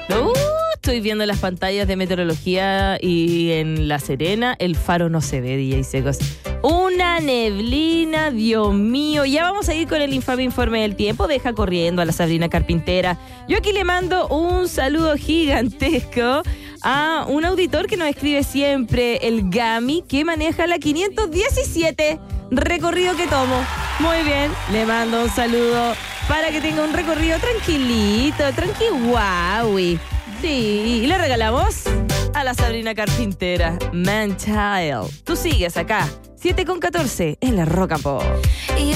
Estoy viendo las pantallas de meteorología y en La Serena el faro no se ve, DJ Secos. Una neblina, Dios mío. Ya vamos a ir con el infame informe del tiempo. Deja corriendo a la Sabrina Carpintera. Yo aquí le mando un saludo gigantesco a un auditor que nos escribe siempre, el Gami, que maneja la 517, recorrido que tomo. Muy bien, le mando un saludo para que tenga un recorrido tranquilito, guaui. Sí, y le regalamos a la Sabrina Carpintera, Man Child. Tú sigues acá, 7:14 en la Rock and Pop.